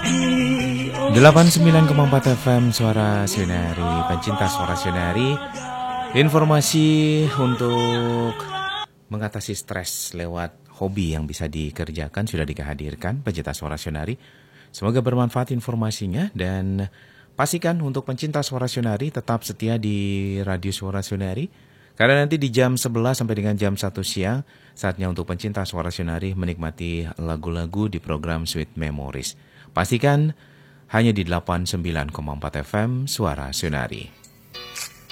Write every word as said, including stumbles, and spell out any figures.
delapan puluh sembilan koma empat F M Suara Sionari, pencinta Suara Sionari. Informasi untuk mengatasi stres lewat hobi yang bisa dikerjakan sudah dihadirkan pencinta Suara Sionari. Semoga bermanfaat informasinya dan pastikan untuk pencinta Suara Sionari tetap setia di Radio Suara Sionari. Karena nanti di jam sebelas sampai dengan jam satu siang saatnya untuk pencinta Suara Sionari menikmati lagu-lagu di program Sweet Memories. Pastikan hanya di delapan puluh sembilan koma empat F M Suara Sionari.